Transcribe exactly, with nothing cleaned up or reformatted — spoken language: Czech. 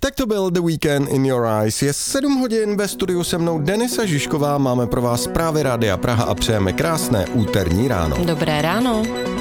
Tak to byl The Weekend in Your Eyes. Je sedm hodin, ve studiu se mnou Denisa Žižková, máme pro vás zprávy Rádia Praha a přejeme krásné úterní ráno. Dobré ráno.